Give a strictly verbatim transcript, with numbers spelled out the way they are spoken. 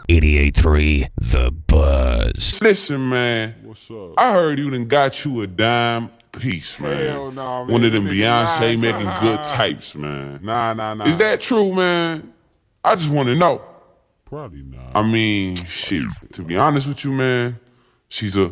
eighty-eight point three The Buzz. Listen, man. What's up? I heard you done got you a dime piece, man. Hell nah, man. One of them That nigga Beyonce lying. making good types, man. Nah, nah, nah. Is that true, man? I just want to know. Probably not. I mean, shit. To be honest with you, man, she's a